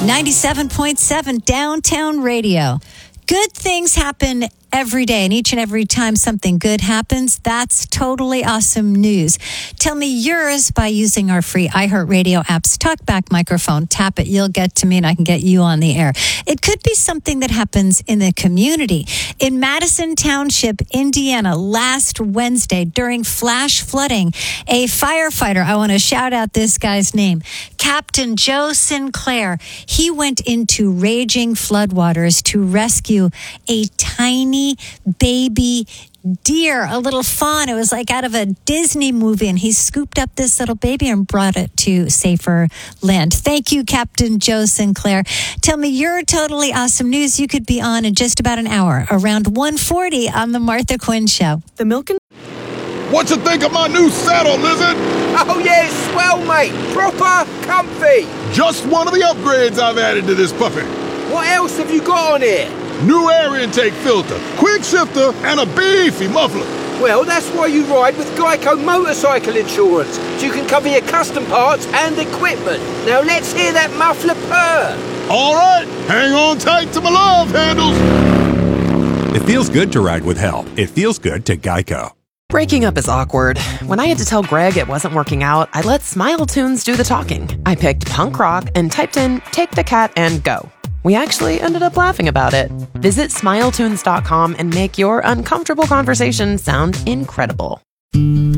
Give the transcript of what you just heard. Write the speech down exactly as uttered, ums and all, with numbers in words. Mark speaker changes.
Speaker 1: ninety-seven point seven Downtown Radio. Good things happen every day, and each and every time something good happens, that's totally awesome news. Tell me yours by using our free iHeartRadio app's TalkBack microphone. Tap it, you'll get to me, and I can get you on the air. It could be something that happens in the community. In Madison Township, Indiana, last Wednesday, during flash flooding, a firefighter, I want to shout out this guy's name, Captain Joe Sinclair, he went into raging floodwaters to rescue a tiny baby deer, a little fawn. It was like out of a Disney movie, and he scooped up this little baby and brought it to safer land. Thank you, Captain Joe Sinclair. Tell me your totally awesome news. You could be on in just about an hour, around one forty on the Martha Quinn Show.
Speaker 2: The milk and...
Speaker 3: What you think of my new saddle, Lizard?
Speaker 4: Oh yeah, it's swell, mate. Proper comfy.
Speaker 3: Just one of the upgrades I've added to this puppy.
Speaker 4: What else have you got on here?
Speaker 3: New air intake filter, quick shifter, and a beefy muffler.
Speaker 4: Well, that's why you ride with Geico Motorcycle Insurance, so you can cover your custom parts and equipment. Now let's hear that muffler purr.
Speaker 3: All right, hang on tight to my love handles.
Speaker 5: It feels good to ride with help. It feels good to Geico.
Speaker 2: Breaking up is awkward. When I had to tell Greg it wasn't working out, I let Smile Tunes do the talking. I picked punk rock and typed in Take the Cat and Go. We actually ended up laughing about it. Visit smile tunes dot com and make your uncomfortable conversation sound incredible.